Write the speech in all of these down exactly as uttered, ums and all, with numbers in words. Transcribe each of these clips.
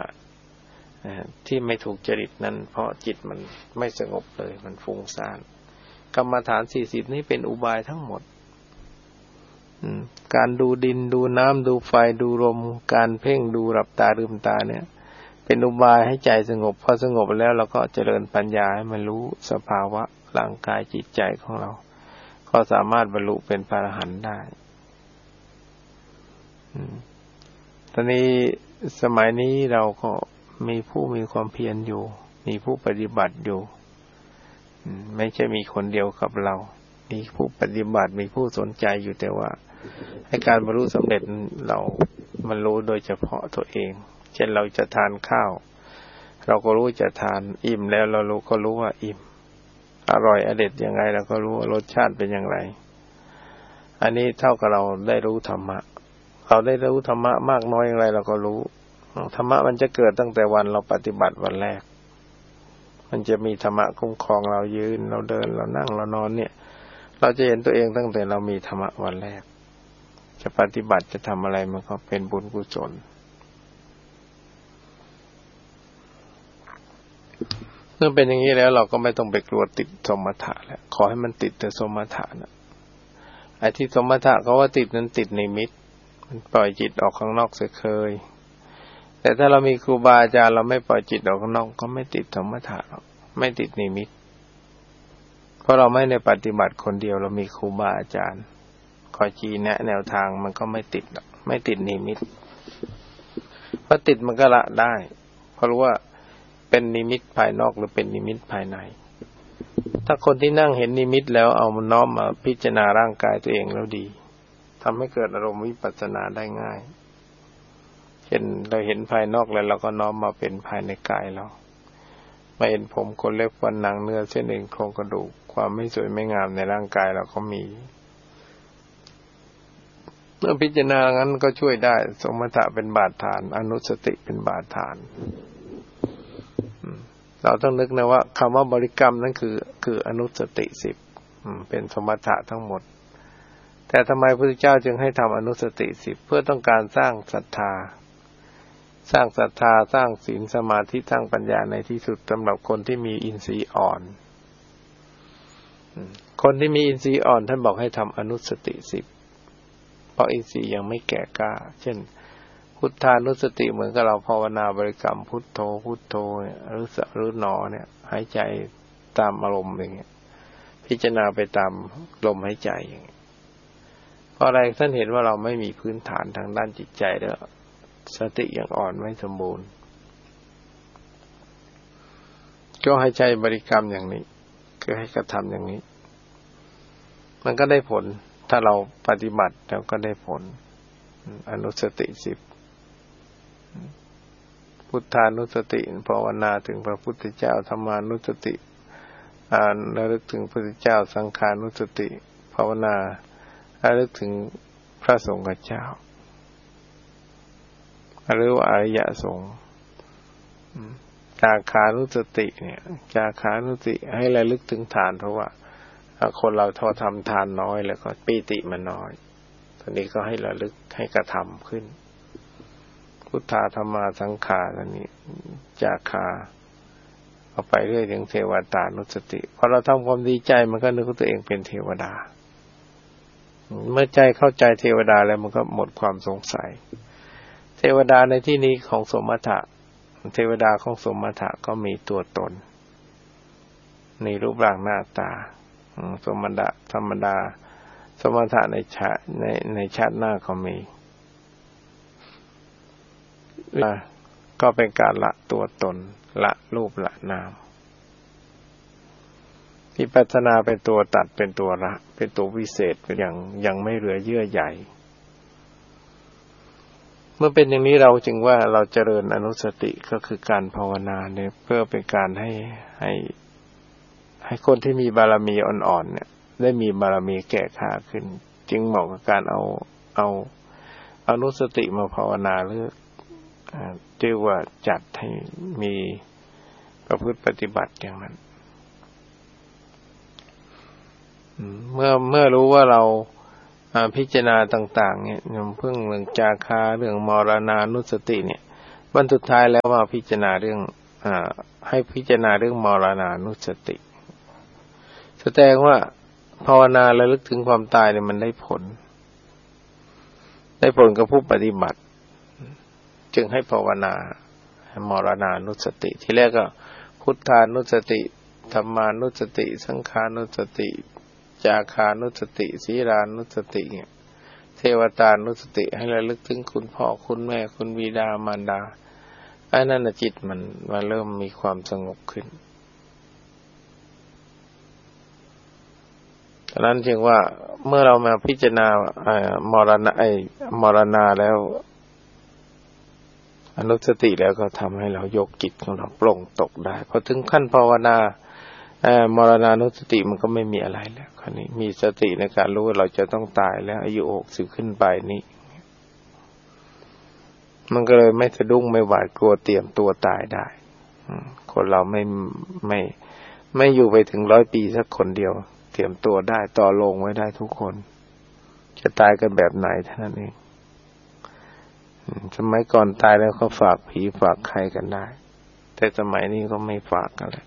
ที่ไม่ถูกจริตนั้นเพราะจิตมันไม่สงบเลยมันฟุ้งซ่านกรรมฐานสี่สิบนี้เป็นอุบายทั้งหมดการดูดินดูน้ำดูไฟดูลมการเพ่งดูหลับตาลืมตาเนี่ยเป็นอุบายให้ใจสงบพอสงบแล้วเราก็เจริญปัญญาให้มันรู้สภาวะร่างกายจิตใจของเราก็สามารถบรรลุเป็นพระอรหันต์ได้ตอนนี้สมัยนี้เราก็มีผู้มีความเพียรอยู่มีผู้ปฏิบัติอยู่ไม่ใช่มีคนเดียวกับเรามีผู้ปฏิบัติมีผู้สนใจอยู่แต่ว่าให้การบรรลุสำเร็จเรามันรู้โดยเฉพาะตัวเองเช่นเราจะทานข้าวเราก็รู้จะทานอิ่มแล้วเรารู้ก็รู้ว่าอิ่มอร่อยอเด็ดยังไงเราก็รู้ว่ารสชาติเป็นอย่างไรอันนี้เท่ากับเราได้รู้ธรรมะเราได้รู้ธรรมะมากน้อยอย่างไรเราก็รู้ธรรมะมันจะเกิดตั้งแต่วันเราปฏิบัติวันแรกมันจะมีธรรมะคุ้มครองเรายืนเราเดินเรานั่งเรานอนเนี่ยเราจะเห็นตัวเองตั้งแต่เรามีธรรมะวันแรกจะปฏิบัติจะทำอะไรมันก็เป็นบุญกุศลเมื่อเป็นอย่างนี้แล้วเราก็ไม่ต้องไปกลัวติดสมถะแล้วขอให้มันติดแต่สมถะนะไอ้ที่สมถะเขาว่าติดนั้นติดนิมิตมันปล่อยจิตออกข้างนอกเสียเคยแต่ถ้าเรามีครูบาอาจารย์เราไม่ปล่อยจิตออกข้างนอกก็ไม่ติดสมถะหรอกไม่ติดนิมิตเพราะเราไม่ได้ปฏิบัติคนเดียวเรามีครูบาอาจารย์คอยชี้แนะแนวทางมันก็ไม่ติดหรอกไม่ติดนิมิตเพราะติดมันก็ละได้เพราะรู้ว่าเป็นนิมิตภายนอกหรือเป็นนิมิตภายในถ้าคนที่นั่งเห็นนิมิตแล้วเอามันน้อมมาพิจารณาร่างกายตัวเองแล้วดีทำให้เกิดอารมณ์วิปัสสนาได้ง่ายเช่นเราเห็นภายนอกแล้วเราก็น้อมมาเป็นภายในกายเรามาเห็นผมขนเล็บฟันหนังเนื้อเส้นเอ็นโครงกระดูกความไม่สวยไม่งามในร่างกายเราก็มีเมื่อพิจารณางั้นก็ช่วยได้สมถะเป็นบาดฐานอนุสติเป็นบาดฐานเราต้องนึกนะว่าคำว่าบริกรรมนั้นคือคืออนุสติสิบเป็นสมถะทั้งหมดแต่ทำไมพระพุทธเจ้าจึงให้ทำอนุสติสิบเพื่อต้องการสร้างศรัทธาสร้างศรัทธาสร้างศีลสมาธิสร้างปัญญาในที่สุดสำหรับคนที่มีอินทรีย์อ่อนคนที่มีอินทรีย์อ่อนท่านบอกให้ทำอนุสติสิบเพราะอินทรีย์ยังไม่แก่กล้าเช่นพุทธานุสติเหมือนกับเราภาวนาบริกรรมพุทโธพุทโธเนี่ยหรือสหรือหนอเนี่ยหายใจตามอารมณ์อย่างเงี้ยพิจารณาไปตามลมหายใจอย่างเงี้ยเพราะอะไรท่านเห็นว่าเราไม่มีพื้นฐานทางด้านจิตใจแล้วสติยังอ่อนไม่สมบูรณ์ก็ให้ใจบริกรรมอย่างนี้คือให้กระทำอย่างนี้มันก็ได้ผลถ้าเราปฏิบัติแล้วก็ได้ผลอนุสติสิบพุทธานุสติภาวนาถึงพระพุทธเจ้าธรรมานุสติอ่านระลึกถึงพระพุทธเจ้าสังฆานุสติภาวนาระลึกถึงพระสงฆ์เจ้าหรือว่าอริยสงฆ์จาคานุสติเนี่ยจาคานุสติให้ระลึกถึงทานเพราะว่าคนเราทอทำทานน้อยแล้วก็ปีติมันน้อยตอนนี้ก็ให้ระลึกให้กระทำขึ้นพุทธาธรรมาสังฆาอันนี้จาคาเอาไปเรื่อยถึงเทวตานุสติพอเราทำความดีใจมันก็นึกว่าตัวเองเป็นเทวดาเมื่อใจเข้าใจเทวดาแล้วมันก็หมดความสงสัยเทวดาในที่นี้ของสมถะเทวดาของสมถะก็มีตัวตนในรูปร่างหน้าตาสมถะธรรมดาสมถะในชาติในในชาติหน้าก็มีก็เป็นการละตัวตนละรูปละนามวิปัสสนาเป็นตัวตัดเป็นตัวละเป็นตัววิเศษเป็นอย่างยังไม่เหลือเยื่อใยเมื่อเป็นอย่างนี้เราจึงว่าเราเจริญอนุสติก็คือการภาวนาเนี่ยเพื่อเป็นการให้ให้ให้คนที่มีบารมีอ่อนๆเนี่ยได้มีบารมีแก่กล้าขึ้นจึงเหมาะกับการเอาเอาอนุสติมาภาวนาหรือเรียกว่าจัดให้มีประพฤติปฏิบัติอย่างนั้นเมื่อเมื่อรู้ว่าเราพิจารณาต่างๆเนี่ยเพิ่งเรื่องจาคาเรื่องมรณานุสติเนี่ยวันสุดท้ายแล้วมาพิจารณาเรื่องอ่าให้พิจารณาเรื่องมรณานุสติแสดงว่าภาวนาระลึกถึงความตายเนี่ยมันได้ผลได้ผลกับผู้ปฏิบัติจึงให้ภาวนามรณานุสติที่แรกก็พุทธานุสติธัมมานุสติสังขานุสติจาคานุสติศีลานุสติเนี่ยเทวตานุสติให้ระลึกถึงคุณพ่อคุณแม่คุณบิดามารดาไอ้นั่นน่ะจิตมันมาเริ่มมีความสงบขึ้นฉะนั้นจึงว่าเมื่อเรามาพิจารณามรณะไอ้มรณาแล้วอนุสติแล้วก็ทำให้เรายกจิตของเราปลงตกได้พอถึงขั้นภาวนามรณานุสติมันก็ไม่มีอะไรแล้วคราวนี้มีสติในการรู้ว่าเราจะต้องตายแล้วอายุหกสิบขึ้นไปนี้มันก็เลยไม่สะดุ้งไม่หวาดกลัวเตรียมตัวตายได้คนเราไม่ไม่ไม่อยู่ไปถึงร้อยปีสักคนเดียวเตรียมตัวได้ต่อลงไว้ได้ทุกคนจะตายกันแบบไหนเท่านั้นเองสมัยก่อนตายแล้วเขาฝากผีฝากใครกันได้แต่สมัยนี้ก็ไม่ฝากกันแล้ว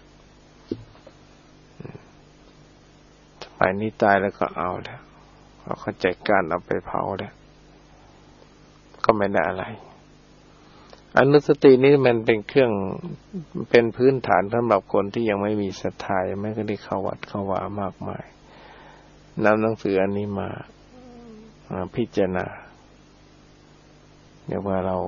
สมัยนี้ตายแล้วก็เอาแล้วเขาจัดการเอาไปเผาแล้วก็ไม่ได้อะไรอนุสตินี้มันเป็นเครื่องเป็นพื้นฐานสำหรับคนที่ยังไม่มีศรัทธาไม่ก็ได้เข้าวัดเข้าวามากมายนำหนังสืออันนี้มาพิจารณาเดี๋ยวว่าเรา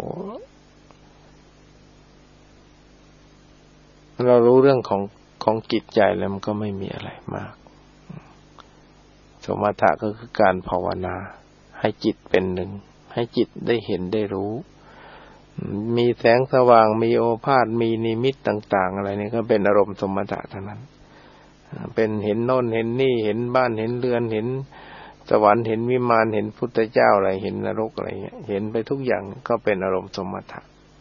เรารู้เรื่องของของจิตใจแล้วมันก็ไม่มีอะไรมากสมถะก็คือการภาวนาให้จิตเป็นหนึ่งให้จิตได้เห็นได้รู้มีแสงสว่างมีโอภาสมีนิมิตต่างๆอะไรนี่ก็เป็นอารมณ์สมถะทั้งนั้นเป็นเห็นโน่นเห็นนี่เห็นบ้านเห็นเรือนเห็นสวรรค์เห็นวิมานเห็นพุทธเจ้าอะไรเห็นนรกอะไรเงี้ยเห็นไปทุกอย่างก็เป็นอารมณ์สมถะ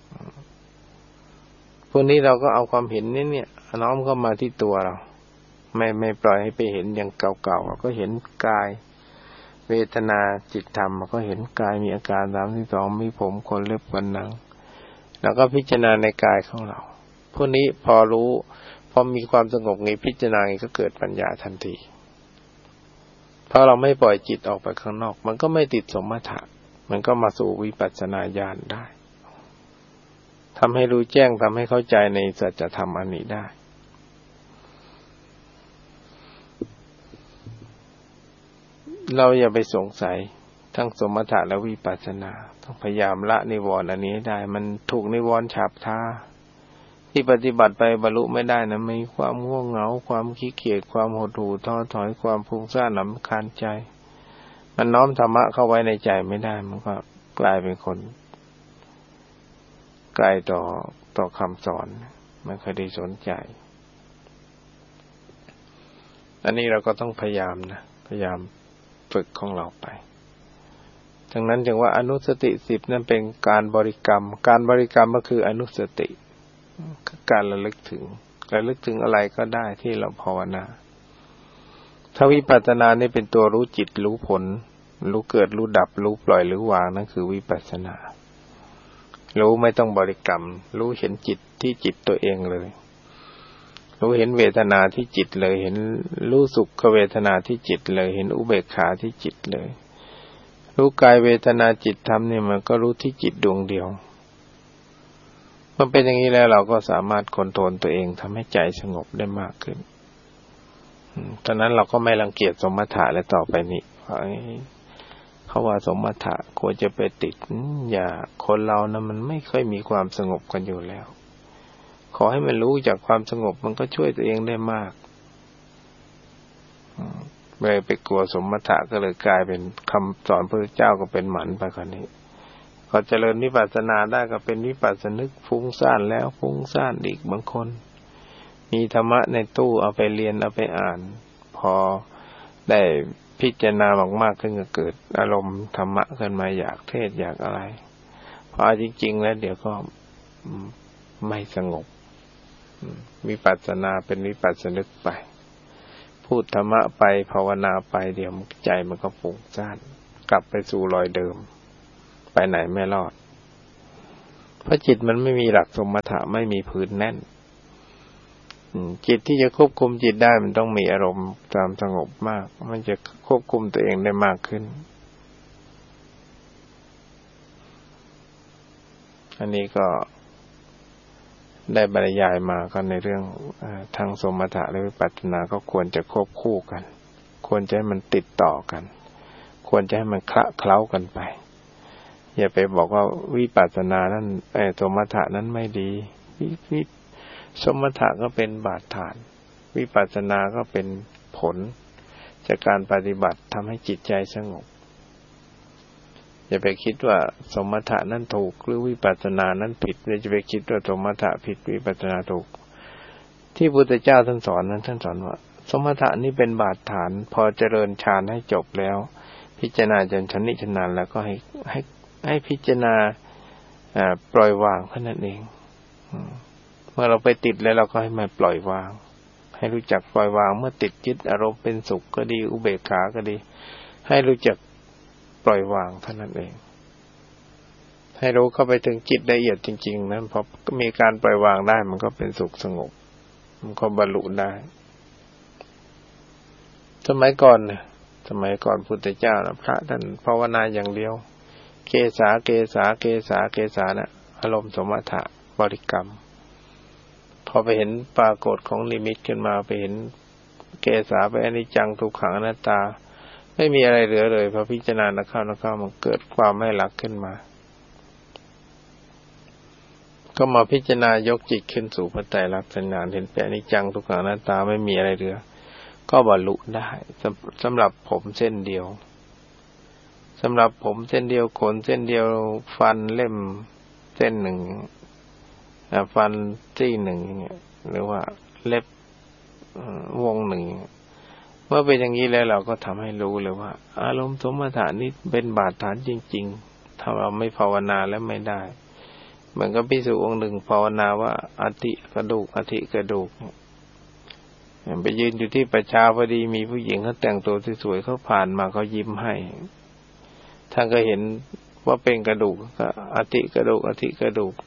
พวกนี้เราก็เอาความเห็นนี้เนี่ยน้อมเข้ามาที่ตัวเราไม่ไม่ปล่อยให้ไปเห็นอย่างเก่าๆก็เห็นกายเวทนาจิตธรรมก็เห็นกายมีอาการสามสิบสองมีผมขนเล็บฟันหนังแล้วก็พิจารณาในกายของเราพวกนี้พอรู้พอมีความสงบนี้พิจารณาก็เกิดปัญญาทันทีเพราะเราไม่ปล่อยจิตออกไปข้างนอกมันก็ไม่ติดสมถะมันก็มาสู่วิปัสสนาญาณได้ทำให้รู้แจ้งทำให้เข้าใจในสัจธรรมอันนี้ได้เราอย่าไปสงสัยทั้งสมถะและวิปัสสนาต้องพยายามละนิวรณ์อันนี้ให้ได้มันถูกนิวรณ์ฉาบทาที่ปฏิบัติไปบรรลุไม่ได้นะมีความง่วงเหงาความขี้เกียจความหดหู่ท้อถอยความฟุ้งซ่านรำคาญใจมันน้อมธรรมะเข้าไว้ในใจไม่ได้มันก็กลายเป็นคนไกลต่อต่อคำสอนไม่เคยได้สนใจอันนี้เราก็ต้องพยายามนะพยายามฝึกของเราไปดังนั้นจึงว่าอนุสติสิบนั่นเป็นการบริกรรมการบริกรรมก็คืออนุสติการระลึกถึงระลึกถึงอะไรก็ได้ที่เราภาวนาถ้าวิปัสสนานี่เป็นตัวรู้จิตรู้ผลรู้เกิดรู้ดับรู้ปล่อยรู้วางนั่นคือวิปัสสนารู้ไม่ต้องบริกรรมรู้เห็นจิตที่จิตตัวเองเลยรู้เห็นเวทนาที่จิตเลยเห็นรู้สุขเวทนาที่จิตเลยเห็นอุเบกขาที่จิตเลยรู้กายเวทนาจิตธรรมเนี่ยมันก็รู้ที่จิตดวงเดียวเมื่อเป็นอย่างนี้แล้วเราก็สามารถคอนโทรลตัวเองทำให้ใจสงบได้มากขึ้นตอนนั้นเราก็ไม่รังเกียจสมถะและต่อไปนี้เขาว่าสมถะควรจะไปติดอย่าคนเรานะมันไม่ค่อยมีความสงบกันอยู่แล้วขอให้มันรู้จากความสงบมันก็ช่วยตัวเองได้มากเลยไปกลัวสมถะก็เลยกลายเป็นคำสอนพระเจ้าก็เป็นหมันไปคนนี้พอเจริญวิปัสสนาได้ก็เป็นวิปัสสนึกฟุ้งซ่านแล้วฟุ้งซ่านอีกบางคนมีธรรมะในตู้เอาไปเรียนเอาไปอ่านพอได้พิจารณามากๆขึ้นก็เกิดอารมณ์ธรรมะขึ้นมาอยากเทศอยากอะไรพอจริงๆแล้วเดี๋ยวก็ไม่สงบวิปัสสนาเป็นวิปัสสนึกไปพูดธรรมะไปภาวนาไปเดี๋ยวใจมันก็ฟุ้งซ่านกลับไปสู่รอยเดิมไปไหนไม่รอดเพราะจิตมันไม่มีหลักสมถะไม่มีพื้นแน่นจิตที่จะควบคุมจิตได้มันต้องมีอารมณ์ตามสงบมากมันจะควบคุมตัวเองได้มากขึ้นอันนี้ก็ได้บรรยายมาก็ในเรื่องทางสมถะและวิปัสสนาก็ควรจะควบคู่กันควรจะให้มันติดต่อกันควรจะให้มันคละเคล้ากันไปอย่าไปบอกว่าวิปัสสนานั้นไอ้สมถะนั้นไม่ดีวิสมถะก็เป็นบาดฐานวิปัสสนาก็เป็นผลจากการปฏิบัติทำให้จิตใจสงบอย่าไปคิดว่าสมถะนั้นถูกหรือวิปัสสนานั้นผิดอย่าไปคิดว่าสมถะผิดวิปัสสนาถูกที่พระพุทธเจ้าท่านสอนนั้นท่านสอนว่าสมถะนี้เป็นบาดฐานพอเจริญฌานให้จบแล้วพิจารณาจนชำนิชำนาญแล้วก็ให้ให้ให้พิจารณาปล่อยวางเท่านั้นเองเมื่อเราไปติดแล้วเราก็ให้มันปล่อยวางให้รู้จักปล่อยวางเมื่อติดยึดอารมณ์เป็นสุขก็ดีอุเบกขาก็ดีให้รู้จักปล่อยวางเท่านั้นเองให้รู้เข้าไปถึงจิตละเอียดจริงๆนั้นพอมีการปล่อยวางได้มันก็เป็นสุขสงบมันก็บรรลุได้สมัยก่อนเนี่ยสมัยก่อนพุทธเจ้านะพระท่านภาวนาอย่างเดียวเกสาเกสาเกสาเกสานะอารมณ์สมถะบริกรรมพอไปเห็นปรากฏของนิมิตขึ้นมาไปเห็นเกสาไปอนิจจังทุกขังอนัตตาไม่มีอะไรเหลือเลยพอพิจารณานักเข้านักเข้ามันเกิดความไม่รักขึ้นมาก็มาพิจารณายกจิตขึ้นสู่พระไตรลักษณ์สัญญาเห็นเป็นอนิจจังทุกขังอนัตตาไม่มีอะไรเหลือก็บรรลุได้สำหรับผมเส้นเดียวสำหรับผมเส้นเดียวขนเส้นเดียวฟันเล่มเส้นหนึ่งฟันซี่หนึ่งเนี่ยหรือว่าเล็บวงหนึ่งเมื่อเป็นอย่างนี้แล้วเราก็ทำให้รู้เลยว่าอารมณ์สมถะนี้เป็นบาดฐานจริงๆถ้าเราไม่ภาวนาแล้วไม่ได้เหมือนกับภิกษุองค์หนึ่งภาวนาว่าอธิกระดูกอธิกระดูกไปยืนอยู่ที่ประชาพอดีมีผู้หญิงเขาแต่งตัวสวยๆเขาผ่านมาเขายิ้มให้ท่านก็เห็นว่าเป็นกระดูกก็อธิกระดูกอธิกระดูก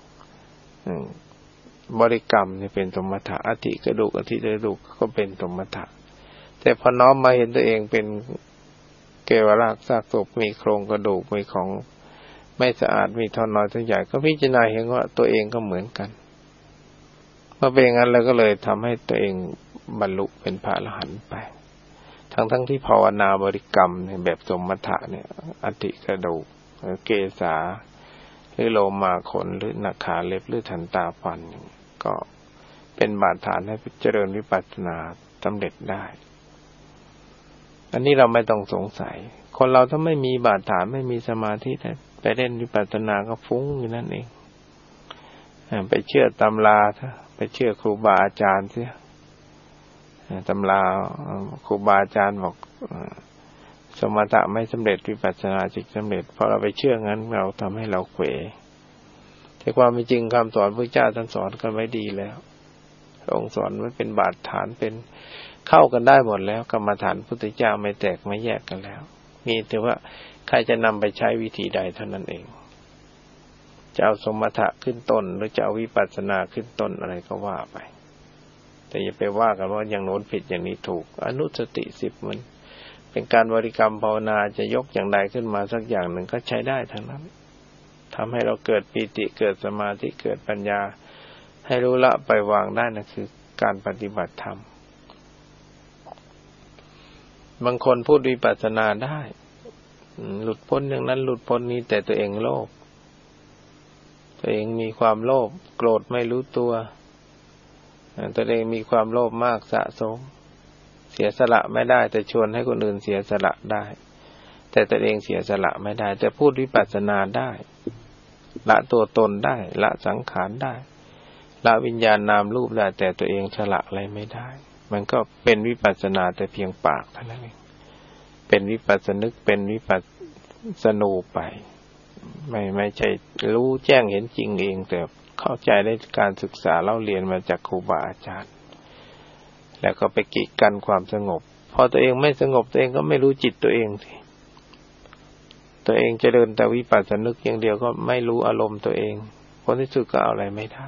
บริกรรมนี่เป็นสมถะอธิกระดูกอธิกระดูกก็เป็นสมถะแต่พอน้อมมาเห็นตัวเองเป็นเกวรากซากศพมีโครงกระดูกมีของไม่สะอาดมีท่อนน้อยท่อนใหญ่ก็พิจารณาเห็นว่าตัวเองก็เหมือนกันเมื่อเป็นอย่างนั้นแล้วก็เลยทำให้ตัวเองบรรลุเป็นพระอรหันต์ไปทั้งทั้งที่ภาวนาบริกรรมในแบบสมถะเนี่ยอธิกระดูกเกสาหรือโลมาขนหรือนาขาเล็บหรือทันตาฟันก็เป็นบาดฐานให้เจริญวิปัสสนาสำเร็จได้อันนี้เราไม่ต้องสงสัยคนเราถ้าไม่มีบาดฐานไม่มีสมาธิไปเล่นวิปัสสนาก็ฟุ้งอยู่นั่นเองไปเชื่อตำราไปเชื่อครูบาอาจารย์เสียตำราครูบาอาจารย์บอกสมถะไม่สำเร็จวิปัสสนาจึงสำเร็จพอเราไปเชื่องั้นเราทำให้เราเขวแต่ความเป็นจริงคำสอนพระเจ้าท่านสอนกันไว้ดีแล้วองค์สอนไว้เป็นบาดฐานเป็นเข้ากันได้หมดแล้วกรรมฐานพุทธเจ้าไม่แตกไม่แยกกันแล้วมีแต่ว่าใครจะนำไปใช้วิธีใดเท่านั้นเองจะเอาสมถะขึ้นต้นหรือจะเอาวิปัสสนาขึ้นต้นอะไรก็ว่าไปแต่อย่าไปว่ากันว่าอย่างโน้นผิดอย่างนี้ถูกอนุสติสิบมันเป็นการบริกรรมภาวนาจะยกอย่างใดขึ้นมาสักอย่างหนึ่งก็ใช้ได้ทั้งนั้นทำให้เราเกิดปีติเกิดสมาธิเกิดปัญญาให้รู้ละไปวางได้นั่นคือการปฏิบัติธรรมบางคนพูดวิปัสสนาได้หลุดพ้นอย่างนั้นหลุดพ้นนี้แต่ตัวเองโลภตัวเองมีความโลภโกรธไม่รู้ตัวตัวเองมีความโลภมากสะสมเสียสละไม่ได้แต่ชวนให้คนอื่นเสียสละได้แต่ตัวเองเสียสละไม่ได้แต่พูดวิปัสสนาได้ละตัวตนได้ละสังขารได้ละวิญญาณนามรูปได้แต่ตัวเองสละอะไรไม่ได้มันก็เป็นวิปัสสนาแต่เพียงปากเท่านั้นเองเป็นวิปัสสนึกเป็นวิปัสสนูไปไม่ไม่ใช่รู้แจ้งเห็นจริงเองแต่เข้าใจได้การศึกษาเล่าเรียนมาจากครูบาอาจารย์แล้วก็ไปกีดกันความสงบพอตัวเองไม่สงบตัวเองก็ไม่รู้จิตตัวเองสิตัวเองเจริญแต่วิปัสสนึกอย่างเดียวก็ไม่รู้อารมณ์ตัวเองผลที่สุดก็เอาอะไรไม่ได้